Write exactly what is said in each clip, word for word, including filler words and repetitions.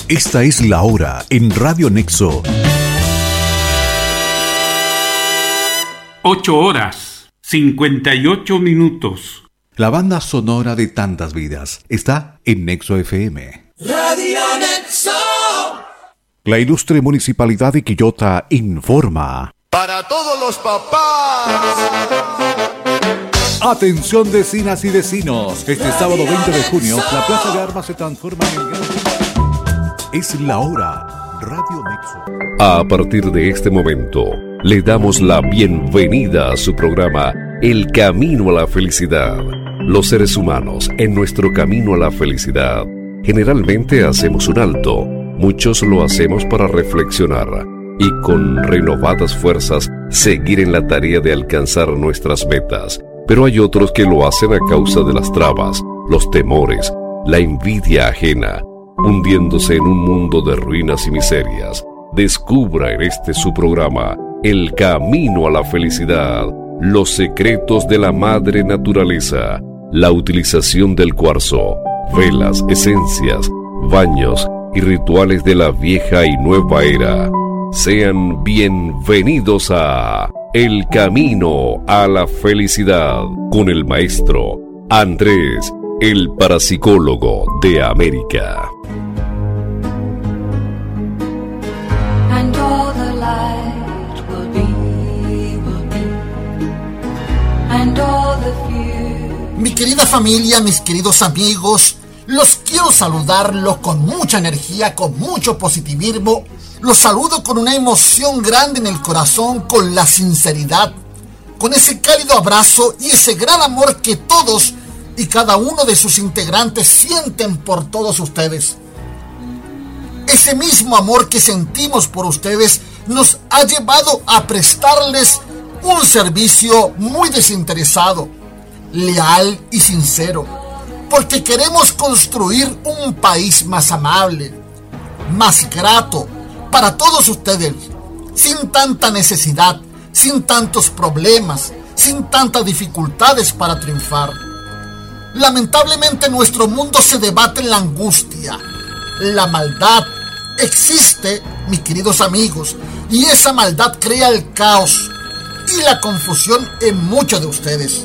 Esta es la hora en Radio Nexo. Ocho horas, cincuenta y ocho minutos. La banda sonora de tantas vidas está en Nexo F M. Radio Nexo. La ilustre Municipalidad de Quillota informa. Para todos los papás. Atención vecinas y vecinos. Este sábado veinte de junio, la Plaza de Armas se transforma en el gran... Es la hora. Radio Nexo. A partir de este momento, le damos la bienvenida a su programa El Camino a la Felicidad. Los seres humanos, en nuestro camino a la felicidad, generalmente hacemos un alto. Muchos lo hacemos para reflexionar y con renovadas fuerzas seguir en la tarea de alcanzar nuestras metas. Pero hay otros que lo hacen a causa de las trabas, los temores, la envidia ajena, hundiéndose en un mundo de ruinas y miserias. Descubra en este su programa El Camino a la Felicidad, los secretos de la madre naturaleza, la utilización del cuarzo, velas, esencias, baños y rituales de la vieja y nueva era. Sean bienvenidos a El Camino a la Felicidad con el maestro Andrés, el parapsicólogo de América. And all the light will be, will be, and all the fear. Mi querida familia, mis queridos amigos, los quiero saludarlos con mucha energía, con mucho positivismo. Los saludo con una emoción grande en el corazón, con la sinceridad, con ese cálido abrazo y ese gran amor que todos y cada uno de sus integrantes sienten por todos ustedes. Ese mismo amor que sentimos por ustedes nos ha llevado a prestarles un servicio muy desinteresado, leal y sincero, porque queremos construir un país más amable, más grato para todos ustedes, sin tanta necesidad, sin tantos problemas, sin tantas dificultades para triunfar. Lamentablemente nuestro mundo se debate en la angustia, la maldad existe, mis queridos amigos, y esa maldad crea el caos y la confusión en muchos de ustedes.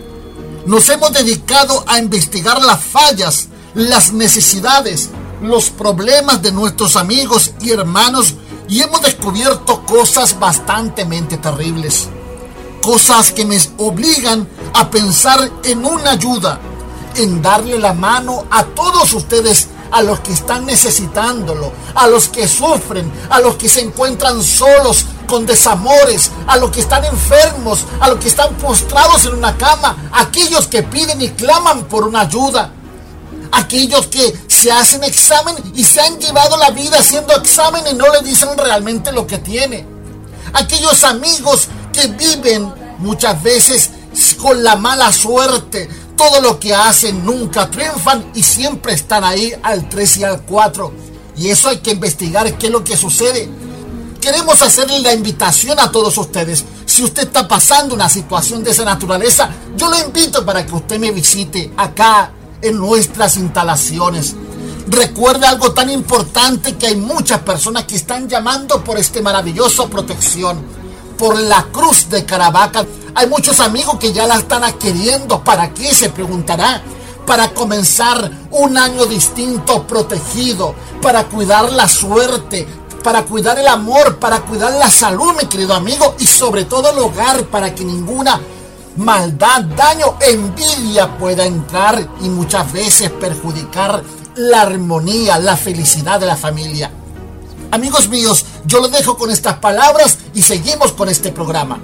Nos hemos dedicado a investigar las fallas, las necesidades, los problemas de nuestros amigos y hermanos y hemos descubierto cosas bastante terribles. Cosas que me obligan a pensar en una ayuda, en darle la mano a todos ustedes, a los que están necesitándolo, a los que sufren, a los que se encuentran solos, con desamores, a los que están enfermos, a los que están postrados en una cama, aquellos que piden y claman por una ayuda, aquellos que se hacen examen y se han llevado la vida haciendo examen y no le dicen realmente lo que tiene, aquellos amigos que viven muchas veces con la mala suerte, todo lo que hacen nunca triunfan y siempre están ahí al tres y al cuatro, y eso hay que investigar qué es lo que sucede. Queremos hacerle la invitación a todos ustedes. Si usted está pasando una situación de esa naturaleza, yo lo invito para que usted me visite acá en nuestras instalaciones. Recuerda algo tan importante, que hay muchas personas que están llamando por este maravilloso protección, por la cruz de Caravaca. Hay muchos amigos que ya la están adquiriendo. ¿Para qué? Se preguntará. Para comenzar un año distinto, protegido, para cuidar la suerte, para cuidar el amor, para cuidar la salud, mi querido amigo, y sobre todo el hogar, para que ninguna maldad, daño, envidia pueda entrar y muchas veces perjudicar la armonía, la felicidad de la familia. Amigos míos, yo los dejo con estas palabras y seguimos con este programa.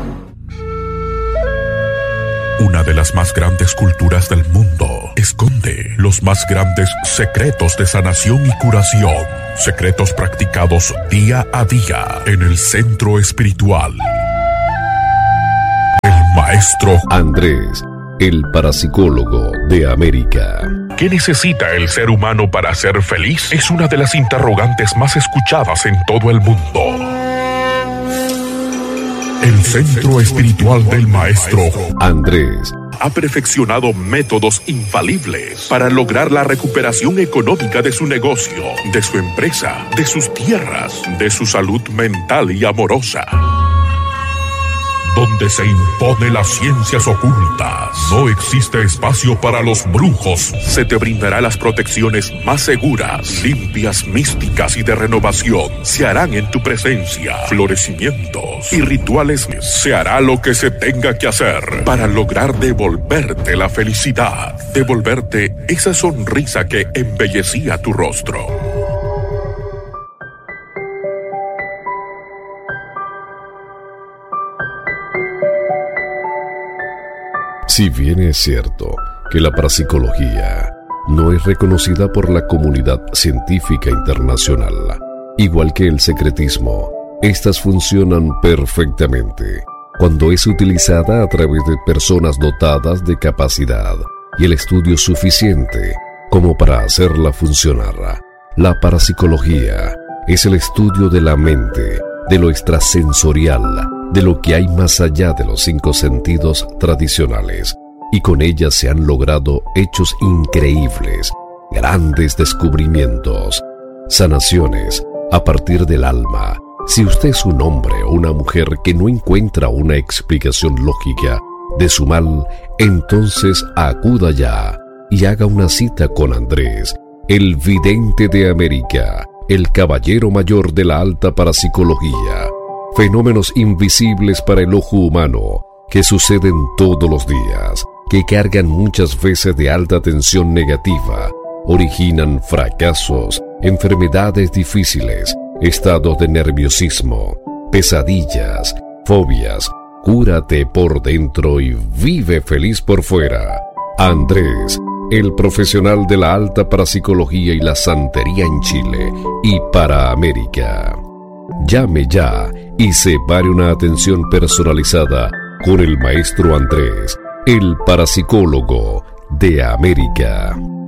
Una de las más grandes culturas del mundo esconde los más grandes secretos de sanación y curación. Secretos practicados día a día en el centro espiritual. El maestro Andrés, el parapsicólogo de América. ¿Qué necesita el ser humano para ser feliz? Es una de las interrogantes más escuchadas en todo el mundo. El centro espiritual del maestro Andrés, ha perfeccionado métodos infalibles para lograr la recuperación económica de su negocio, de su empresa, de sus tierras, de su salud mental y amorosa. Donde se impone las ciencias ocultas, no existe espacio para los brujos. Se te brindará las protecciones más seguras, limpias, místicas y de renovación. Se harán en tu presencia florecimientos y rituales. Se hará lo que se tenga que hacer para lograr devolverte la felicidad, devolverte esa sonrisa que embellecía tu rostro. Si bien es cierto que la parapsicología no es reconocida por la comunidad científica internacional, igual que el secretismo, estas funcionan perfectamente cuando es utilizada a través de personas dotadas de capacidad y el estudio suficiente como para hacerla funcionar. La parapsicología es el estudio de la mente, de lo extrasensorial, de lo que hay más allá de los cinco sentidos tradicionales, y con ella se han logrado hechos increíbles, grandes descubrimientos, sanaciones a partir del alma. Si usted es un hombre o una mujer que no encuentra una explicación lógica de su mal, entonces acuda ya y haga una cita con Andrés, el vidente de América, el caballero mayor de la alta parapsicología. Fenómenos invisibles para el ojo humano que suceden todos los días, que cargan muchas veces de alta tensión negativa, originan fracasos, enfermedades difíciles, estados de nerviosismo, pesadillas, fobias. Cúrate por dentro y vive feliz por fuera. Andrés, el profesional de la alta parapsicología y la santería en Chile y para América. Llame ya y separe una atención personalizada con el maestro Andrés, el parapsicólogo de América.